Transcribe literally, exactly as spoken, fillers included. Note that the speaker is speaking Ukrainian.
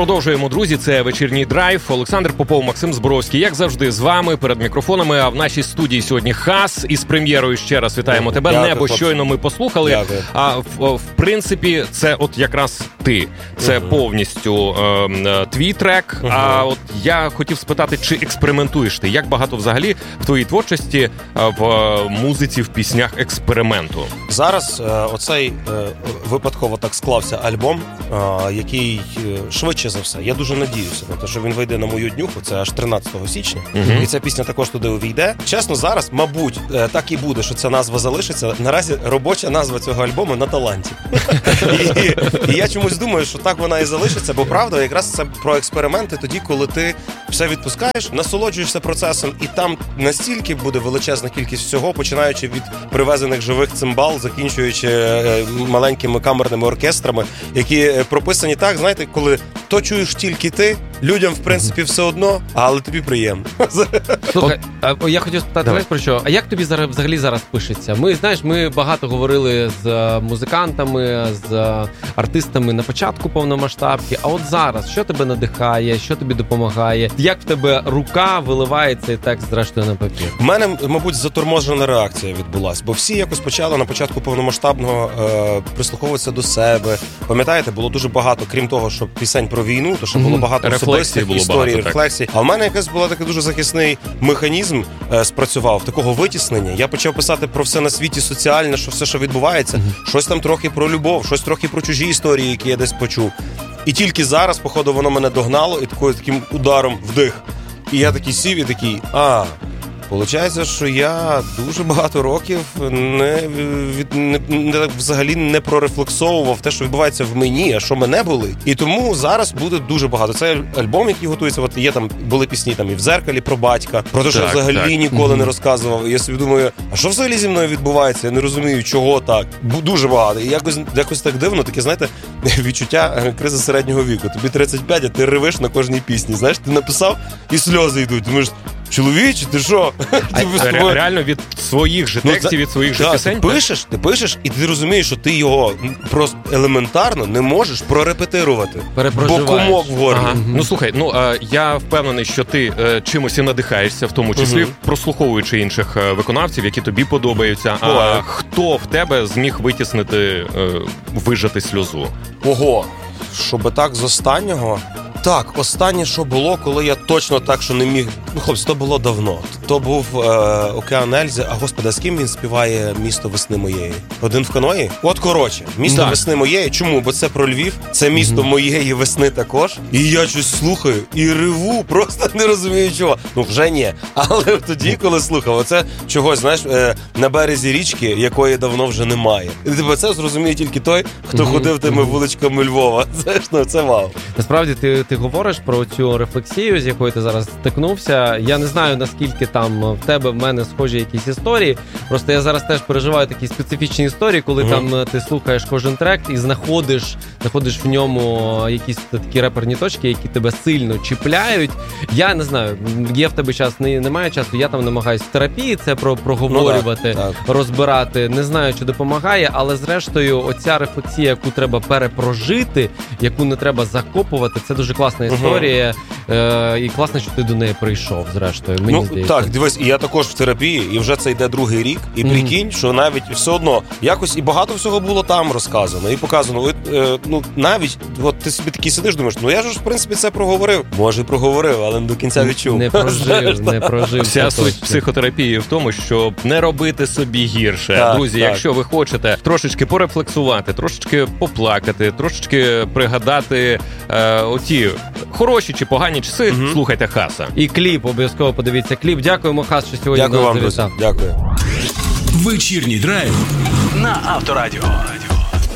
Продовжуємо, друзі, це вечірній драйв. Олександр Попов, Максим Зборовський, як завжди, з вами перед мікрофонами. А в нашій студії сьогодні Хас із прем'єрою. Ще раз вітаємо тебе. Дякую, Небо хлопці. щойно ми послухали. Дякую. А в, в принципі, це от якраз ти. Це uh-huh. повністю е, твій трек. Uh-huh. А от я хотів спитати, чи експериментуєш ти? Як багато взагалі в твоїй творчості, в музиці, в піснях експерименту? Зараз е, оцей е, випадково так склався альбом, е, який е, швидше за все, я дуже надіюся на те, що він вийде на мою днюху, це аж тринадцятого січня, uh-huh. і ця пісня також туди увійде. Чесно, зараз, мабуть, е, так і буде, що ця назва залишиться. Наразі робоча назва цього альбому «На таланті». і, і я чомусь думаю, що так вона і залишиться, бо правда, якраз це про експерименти тоді, коли ти все відпускаєш, насолоджуєшся процесом, і там настільки буде величезна кількість всього, починаючи від привезених живих цимбал, закінчуючи е, маленькими камерними оркестрами, які прописані так, знаєте, коли то чуєш тільки ти, людям, в принципі, все одно, але тобі приємно. Слухай, а я хотів спитати, знаєш про що? А як тобі зараз, взагалі зараз пишеться? Ми, знаєш, ми багато говорили з музикантами, з артистами на початку повномасштабки, а от зараз, що тебе надихає, що тобі допомагає? Як в тебе рука виливає цей текст, зрештою, на папір? У мене, мабуть, заторможена реакція відбулась, бо всі якось почали на початку повномасштабного е, прислуховуватися до себе. Пам'ятаєте, було дуже багато, крім того, що пісень про війну, то що було багато особистих історій, рефлексій. А в мене якась була такий дуже захисний механізм е, спрацював, такого витіснення. Я почав писати про все на світі соціальне, що все, що відбувається, mm-hmm. щось там трохи про любов, щось трохи про чужі історії, які я десь почув. І тільки зараз, походу, воно мене догнало і такою, таким ударом вдих. І я такий сів і такий, а... Получається, що я дуже багато років не, від, не, не взагалі не прорефлексовував те, що відбувається в мені, а що мене болить. І тому зараз буде дуже багато. Це альбом, який готується. От є там були пісні там і в «Дзеркалі» про батька, про те, що так, взагалі так. ніколи mm-hmm. не розказував. І я собі думаю, а що взагалі зі мною відбувається? Я не розумію, чого так. Дуже багато. І якось якось так дивно, таке, знаєте, відчуття кризи середнього віку. Тобі тридцять п'ять, а ти ревиш на кожній пісні. Знаєш, ти написав і сльози йдуть. Думаєш, чоловіче, ти що? А, реально від своїх же текстів, ну, від своїх же да, пісень? Ти пишеш, ти пишеш, і ти розумієш, що ти його просто елементарно не можеш прорепетирувати. Бо комок в горлі. Ага. Ну, слухай, ну, е, я впевнений, що ти е, чимось і надихаєшся, в тому числі, угу. прослуховуючи інших е, виконавців, які тобі подобаються. А Ого. Хто в тебе зміг витіснити, е, вижати сльозу? Ого, щоби так з останнього... Так, останнє, що було, коли я точно так, що не міг... Ну, хлопці, то було давно. То був е, «Океан Ельзи». А, господи, а з ким він співає «Місто весни моєї»? Один в каної? От, коротше, «Місто так. весни моєї». Чому? Бо це про Львів, це місто mm-hmm. моєї весни також. І я щось слухаю і реву, просто не розумію чого. Ну, вже ні. Але тоді, коли слухав, оце чогось, знаєш, е, на березі річки, якої давно вже немає. І тебе це зрозуміє тільки той, хто mm-hmm. ходив тими вуличками Львова. Це ж, ну, це вау. Насправді, ти Ти говориш про цю рефлексію, з якою ти зараз стикнувся. Я не знаю, наскільки там в тебе, в мене схожі якісь історії. Просто я зараз теж переживаю такі специфічні історії, коли mm-hmm. там ти слухаєш кожен трек і знаходиш, знаходиш в ньому якісь такі реперні точки, які тебе сильно чіпляють. Я не знаю, є в тебе час, не, немає часу, я там намагаюся в терапії це про, проговорювати, ну, так, розбирати. Не знаю, чи допомагає, але зрештою оця рефлексія, яку треба перепрожити, яку не треба закопувати, це дуже класна історія, угу. е- і класно, що ти до неї прийшов, зрештою, мені ну, здається. Так, дивись, і я також в терапії, і вже це йде другий рік, і угу. прикинь, що навіть все одно, якось і багато всього було там розказано, і показано, е- ну, навіть, от ти собі такий сидиш, думаєш, ну я ж, в принципі, це проговорив. Може, проговорив, але не до кінця відчув. Не прожив, не прожив. Вся суть психотерапії в тому, щоб не робити собі гірше. Так, друзі, так. Якщо ви хочете трошечки порефлексувати, трошечки поплакати, трошечки пригадати е- оті хороші чи погані часи, угу. слухайте Хаса. І кліп, обов'язково подивіться кліп. Дякуємо, Хас, що сьогодні Дякую нас вам, завітав. Дякую. Вечірній драйв на Авторадіо.